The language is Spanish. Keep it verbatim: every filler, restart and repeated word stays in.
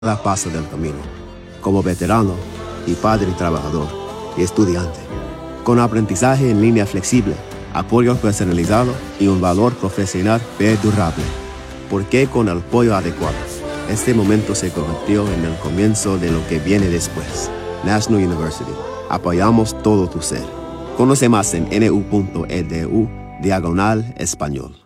cada paso del camino, como veterano y padre trabajador y estudiante, con aprendizaje en línea flexible, apoyo personalizado y un valor profesional perdurable. Porque con el apoyo adecuado, este momento se convirtió en el comienzo de lo que viene después. National University. Apoyamos todo tu ser. Conoce más en n u punto e d u diagonal español.